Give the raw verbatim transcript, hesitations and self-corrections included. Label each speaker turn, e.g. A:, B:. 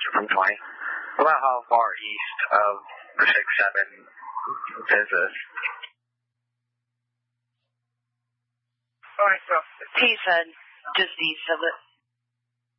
A: closer from twenty. About how far east of the six seven is this?
B: Alright, so he said just east of it.